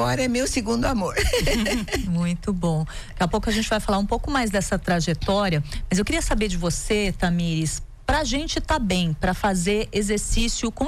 agora é meu segundo amor. Muito bom. Daqui a pouco a gente vai falar um pouco mais dessa trajetória, mas eu queria saber de você, Tamires, pra gente tá bem, pra fazer exercício com